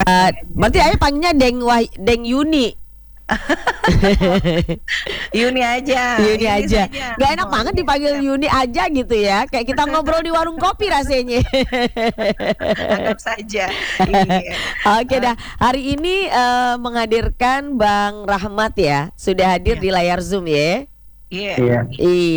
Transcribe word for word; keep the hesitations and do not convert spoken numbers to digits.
Uh, berarti ayah panggilnya Deng Wah, Deng Yuni. Yuni aja. Yuni Yuni aja. saja. Gak enak Oh, banget iya, dipanggil siap. Yuni aja gitu ya. Kayak kita ngobrol di warung kopi rasanya. Anggap saja. Iya. Oke dah. Hari ini uh, menghadirkan Bang Rahmat ya. Sudah hadir Iya. di layar Zoom ya. Iya. Iya. Iya.